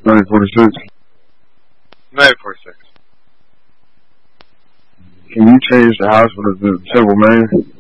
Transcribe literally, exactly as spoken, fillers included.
Ninety forty-six. Ninety forty-six. Can you change the house with the civil main?